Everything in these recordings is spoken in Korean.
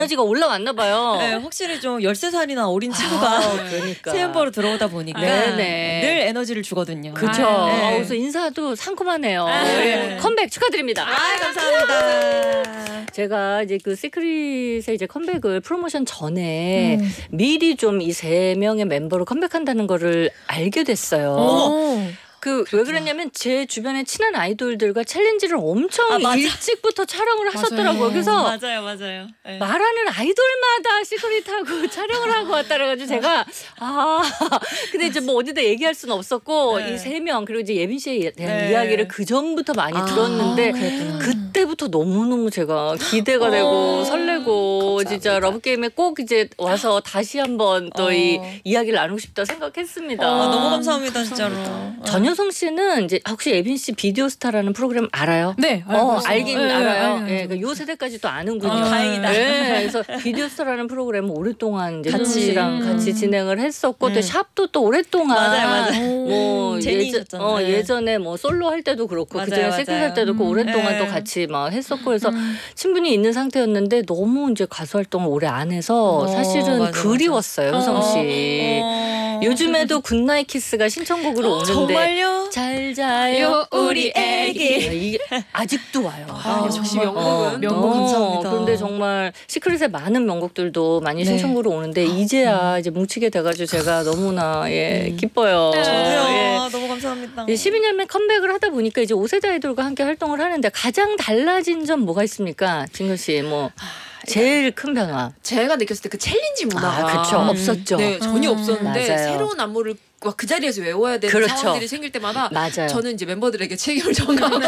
에너지가 올라왔나 봐요. 네, 확실히 좀 13살이나 어린 친구가 그러니까. 새 멤버로 들어오다 보니까 네네. 늘 에너지를 주거든요. 그렇죠. 네. 그래서 인사도 상큼하네요. 네. 컴백 축하드립니다. 감사합니다. 제가 이제 그 시크릿의 이제 컴백을 프로모션 전에 미리 좀 이 3명의 멤버로 컴백한다는 거를 알게 됐어요. 그 왜 그랬냐면 제 주변에 친한 아이돌들과 챌린지를 엄청 일찍부터 촬영을 하셨더라고요. 그래서 맞아요. 네. 말하는 아이돌마다 시크릿하고 촬영을 하고 왔다 그래가지고 제가 근데 이제 뭐 어디다 얘기할 수는 없었고 이 3명 그리고 이제 예빈 씨에 대한 이야기를 그 전부터 많이 들었는데 그때부터 너무너무 제가 기대가 되고 설레고 감사합니다. 진짜 러브게임에 꼭 이제 와서 다시 한번 또 이 이야기를 나누고 싶다 생각했습니다. 너무 감사합니다 진짜로. 전효성 씨는 이제 혹시 예빈 씨 비디오스타라는 프로그램 알아요? 네. 알긴 알아요. 예, 그 요 세대까지도 아는군요. 다행이다. 네, 그래서 비디오스타라는 프로그램을 오랫동안 이제 효성 씨랑 같이 진행을 했었고 또 샵도 또 오랫동안 맞아요. 뭐 예전에 뭐 솔로 할 때도 그렇고 그전에 시크릿 할 때도 그렇고 오랫동안 또 같이 막 했었고 그래서 친분이 있는 상태였는데 너무 이제 가수 활동을 오래 안 해서 사실은 그리웠어요 효성 씨. 요즘에도 굿나잇 키스가 신청곡으로 오는데 정말요? 잘 자요 우리 애기 이게 아직도 와요. 역시 명곡은 명곡 감사합니다. 그런데 정말 시크릿의 많은 명곡들도 많이 신청곡으로 오는데 이제야 이제 뭉치게 돼가지고 제가 너무나 기뻐요. 저도요. 너무 감사합니다. 12년째 컴백을 하다 보니까 이제 5세대 아이돌과 함께 활동을 하는데 가장 달라진 점 뭐가 있습니까? 진근 씨 뭐. 제일 큰 변화. 제가 느꼈을 때 그 챌린지 문화가 그렇죠. 없었죠. 네, 전혀 없었는데 맞아요. 새로운 안무를 그 자리에서 외워야 되는 상황들이 생길 때마다 맞아요. 저는 이제 멤버들에게 책임을 전가하는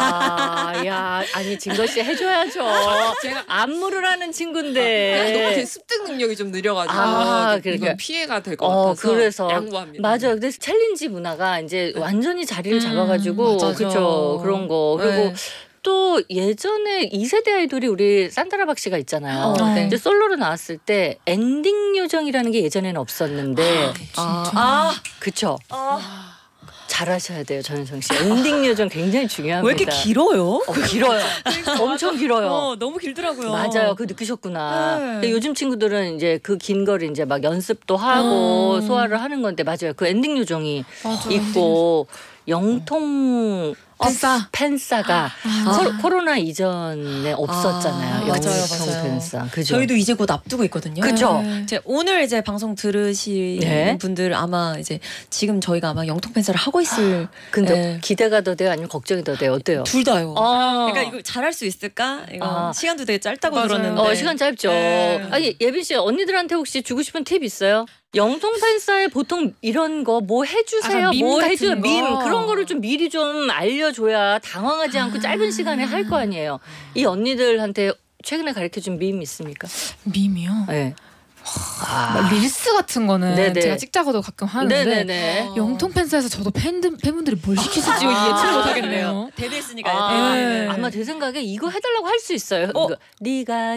아니 진거 씨 해줘야죠. 제가 안무를 하는 친구인데 너무 제 습득 능력이 좀 느려가지고 이건 피해가 될 것 같아서 그래서 양보합니다. 맞아요. 그래서 챌린지 문화가 이제 완전히 자리를 잡아가지고 그렇죠. 그런 거 그리고 또 예전에 2세대 아이돌이 우리 산드라 박 씨가 있잖아요. 이제 솔로로 나왔을 때 엔딩 요정이라는 게 예전에는 없었는데 그쵸. 잘하셔야 돼요 전효성 씨. 엔딩 요정 굉장히 중요합니다. 왜 이렇게 길어요? 길어요. 엄청 길어요. 너무 길더라고요. 맞아요. 그거 느끼셨구나. 근데 요즘 친구들은 이제 그 긴 거를 이제 막 연습도 하고 소화를 하는 건데 맞아요. 그 엔딩 요정이 있고 영통 팬싸가 코로나 이전에 없었잖아요. 영통 팬싸. 그죠? 저희도 이제 곧 앞두고 있거든요. 그죠? 오늘 이제 방송 들으시는 분들 아마 이제 지금 저희가 아마 영통 팬싸를 하고 있을. 근데 기대가 더 돼요? 아니면 걱정이 더 돼요? 어때요? 둘 다요. 그러니까 이거 잘할 수 있을까? 이거 시간도 되게 짧다고 들었는데. 시간 짧죠. 아니 예빈 씨 언니들한테 혹시 주고 싶은 팁 있어요? 영통 팬싸에 보통 이런 거 뭐 해주세요, 뭐 해줘요, 밈 그런 거를 좀 미리 좀 알려줘야 당황하지 않고 짧은 시간에 할 거 아니에요. 이 언니들한테 최근에 가르쳐준 밈 있습니까? 밈이요? 네. 릴스 같은 거는 제가 찍자고도 가끔 하는데 영통 팬사에서 저도 팬분들이 뭘 시키실지 예측을 못하겠네요. 데뷔했으니까 아마 제 생각에 이거 해달라고 할 수 있어요. 네가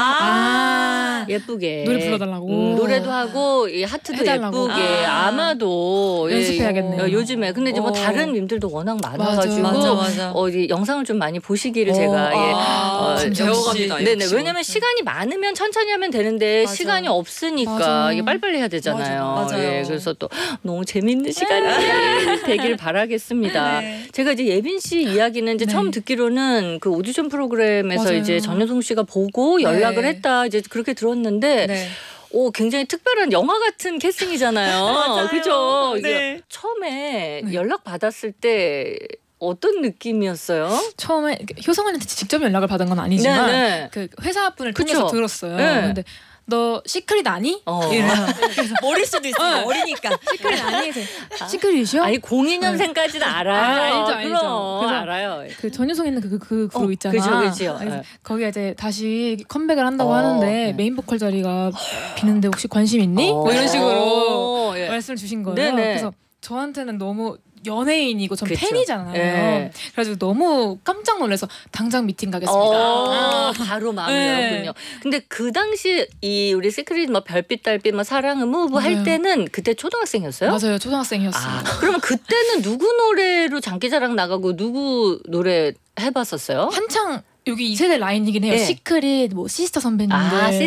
좋아 예쁘게 노래 불러달라고 노래도 하고 하트도 해달라고. 예쁘게 아마도 연습해야겠네요. 요즘에 근데 이제 뭐 다른 밈들도 워낙 많아가지고 맞아. 영상을 좀 많이 보시기를 제가 배워갑니다. 네네. 왜냐면 시간이 많으면 천천히 하면 되는데 시간이 없으니까 이게 빨리빨리 해야 되잖아요. 맞아요. 그래서 또 너무 재밌는 시간이 되길 바라겠습니다. 제가 이제 예빈 씨 이야기는 이제 처음 듣기로는 그 오디션 프로그램에서 이제 전효성 씨가 보고 연락을 했다 이제 그렇게 들었는데. 굉장히 특별한 영화 같은 캐스팅이잖아요. 그죠? 처음에 연락 받았을 때 어떤 느낌이었어요? 처음에 효성언니한테 직접 연락을 받은 건 아니지만 그 회사분을 통해서 들었어요. 근데 너 시크릿 아니? 모를 수도 있어. 어리니까. 시크릿 아니? 시크릿이요? 아니 02년생까지는 알아요. 알죠. 그래서 알아요. 그 전효성 있는 그 그룹 있잖아. 그죠. 거기에 이제 다시 컴백을 한다고 하는데 메인 보컬 자리가 비는데 혹시 관심 있니? 뭐 이런 식으로 말씀을 주신 거예요. 그래서 저한테는 너무 연예인이고 전 팬이잖아요. 그래가지고 너무 깜짝 놀라서 당장 미팅 가겠습니다. 바로 마음을 열었군요. 근데 그 당시 이 우리 시크릿 뭐 별빛 달빛 뭐 사랑은 무브 할 때는 그때 초등학생이었어요? 맞아요. 초등학생이었어요. 그러면 그때는 누구 노래로 장기자랑 나가고 누구 노래 해봤었어요? 한창 여기 2세대 라인이긴 해요. 네. 시크릿, 뭐 시스터 선배님들.